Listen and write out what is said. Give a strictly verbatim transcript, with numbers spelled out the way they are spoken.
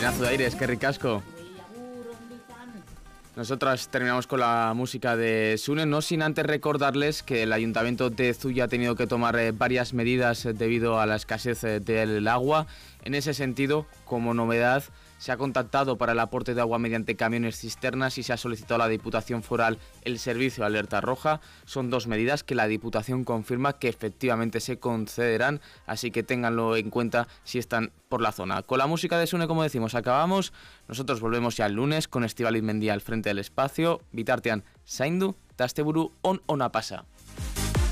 pedazo de aire, es que ricasco. Nosotras terminamos con la música de Sune, no sin antes recordarles que el Ayuntamiento de Zuya ha tenido que tomar eh, varias medidas eh, debido a la escasez eh, del agua. En ese sentido, como novedad, se ha contactado para el aporte de agua mediante camiones cisternas y se ha solicitado a la Diputación Foral el servicio de alerta roja. Son dos medidas que la Diputación confirma que efectivamente se concederán, así que ténganlo en cuenta si están por la zona. Con la música de Sune, como decimos, acabamos. Nosotros volvemos ya el lunes con Estíbaliz Mendía al frente del espacio. Bitartean zaindu, eta asteburu on ona pasa.